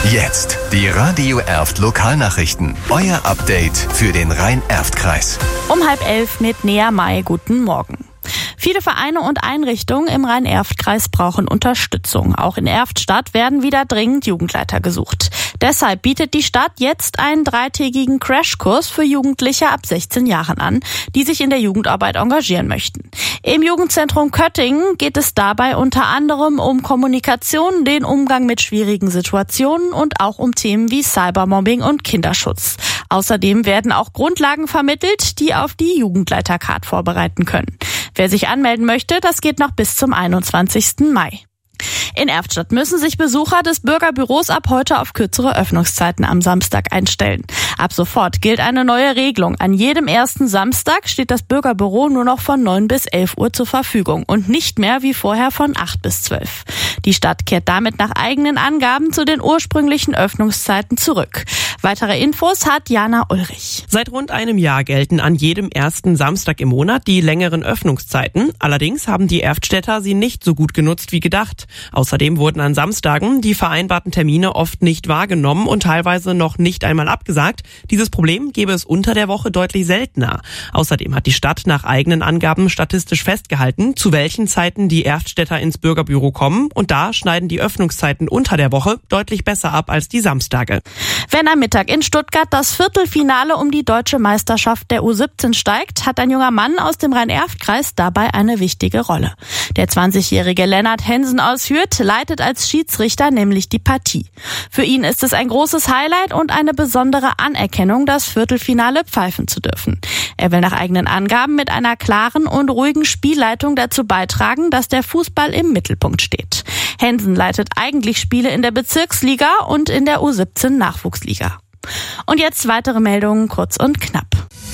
Jetzt die Radio Erft Lokalnachrichten. Euer Update für den Rhein-Erft-Kreis. Um 10:30 mit Nea May. Guten Morgen. Viele Vereine und Einrichtungen im Rhein-Erft-Kreis brauchen Unterstützung. Auch in Erftstadt werden wieder dringend Jugendleiter gesucht. Deshalb bietet die Stadt jetzt einen 3-tägigen Crashkurs für Jugendliche ab 16 Jahren an, die sich in der Jugendarbeit engagieren möchten. Im Jugendzentrum Köttingen geht es dabei unter anderem um Kommunikation, den Umgang mit schwierigen Situationen und auch um Themen wie Cybermobbing und Kinderschutz. Außerdem werden auch Grundlagen vermittelt, die auf die Jugendleitercard vorbereiten können. Wer sich anmelden möchte, das geht noch bis zum 21. Mai. In Erftstadt müssen sich Besucher des Bürgerbüros ab heute auf kürzere Öffnungszeiten am Samstag einstellen. Ab sofort gilt eine neue Regelung. An jedem ersten Samstag steht das Bürgerbüro nur noch von 9 bis 11 Uhr zur Verfügung und nicht mehr wie vorher von 8 bis 12. Die Stadt kehrt damit nach eigenen Angaben zu den ursprünglichen Öffnungszeiten zurück. Weitere Infos hat Jana Ulrich. Seit rund einem Jahr gelten an jedem ersten Samstag im Monat die längeren Öffnungszeiten. Allerdings haben die Erftstädter sie nicht so gut genutzt wie gedacht. Außerdem wurden an Samstagen die vereinbarten Termine oft nicht wahrgenommen und teilweise noch nicht einmal abgesagt. Dieses Problem gäbe es unter der Woche deutlich seltener. Außerdem hat die Stadt nach eigenen Angaben statistisch festgehalten, zu welchen Zeiten die Erftstädter ins Bürgerbüro kommen. Und da schneiden die Öffnungszeiten unter der Woche deutlich besser ab als die Samstage. Wenn am Mittag in Stuttgart das Viertelfinale um die deutsche Meisterschaft der U17 steigt, hat ein junger Mann aus dem Rhein-Erft-Kreis dabei eine wichtige Rolle. Der 20-jährige Lennart Hensen aus Hürth leitet als Schiedsrichter nämlich die Partie. Für ihn ist es ein großes Highlight und eine besondere Anerkennung, das Viertelfinale pfeifen zu dürfen. Er will nach eigenen Angaben mit einer klaren und ruhigen Spielleitung dazu beitragen, dass der Fußball im Mittelpunkt steht. Hensen leitet eigentlich Spiele in der Bezirksliga und in der U17 Nachwuchsliga. Und jetzt weitere Meldungen kurz und knapp.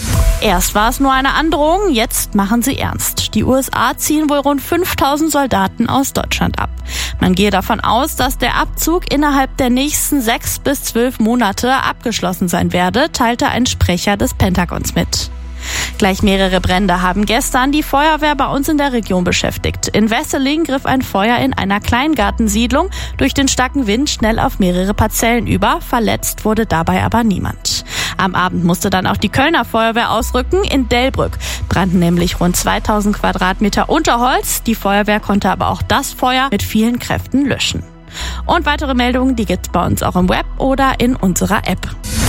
Erst war es nur eine Androhung, jetzt machen sie ernst. Die USA ziehen wohl rund 5000 Soldaten aus Deutschland ab. Man gehe davon aus, dass der Abzug innerhalb der nächsten 6 bis 12 Monate abgeschlossen sein werde, teilte ein Sprecher des Pentagons mit. Gleich mehrere Brände haben gestern die Feuerwehr bei uns in der Region beschäftigt. In Wesseling griff ein Feuer in einer Kleingartensiedlung durch den starken Wind schnell auf mehrere Parzellen über. Verletzt wurde dabei aber niemand. Am Abend musste dann auch die Kölner Feuerwehr ausrücken. In Delbrück brannten nämlich rund 2000 Quadratmeter Unterholz. Die Feuerwehr konnte aber auch das Feuer mit vielen Kräften löschen. Und weitere Meldungen, die gibt's bei uns auch im Web oder in unserer App.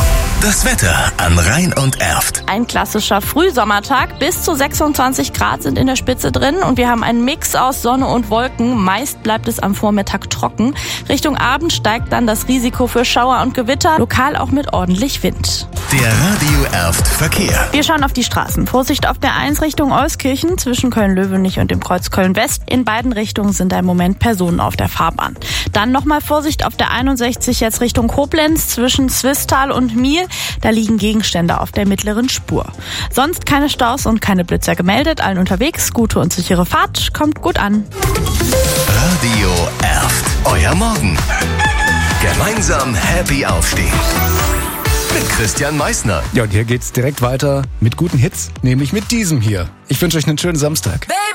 Das Wetter an Rhein und Erft. Ein klassischer Frühsommertag. Bis zu 26 Grad sind in der Spitze drin und wir haben einen Mix aus Sonne und Wolken. Meist bleibt es am Vormittag trocken. Richtung Abend steigt dann das Risiko für Schauer und Gewitter, lokal auch mit ordentlich Wind. Der Radio Erft Verkehr. Wir schauen auf die Straßen. Vorsicht auf der 1 Richtung Euskirchen zwischen Köln-Löwenich und dem Kreuz Köln-West. In beiden Richtungen sind da im Moment Personen auf der Fahrbahn. Dann nochmal Vorsicht auf der 61 jetzt Richtung Koblenz zwischen Swisttal und Miel. Da liegen Gegenstände auf der mittleren Spur. Sonst keine Staus und keine Blitzer gemeldet. Allen unterwegs gute und sichere Fahrt. Kommt gut an. Radio Erft. Euer Morgen. Gemeinsam happy aufstehen. Mit Christian Meissner. Ja, und hier geht's direkt weiter mit guten Hits, nämlich mit diesem hier. Ich wünsche euch einen schönen Samstag.